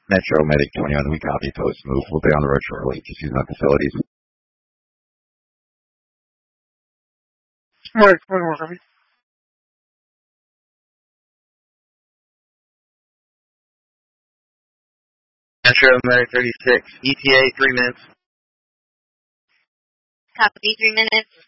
Metro Medic 21, we copy post move. We'll be on the road shortly. Just using the facilities. Alright, 21, copy. Metro Medic 36, ETA 3 minutes. Copy, 3 minutes.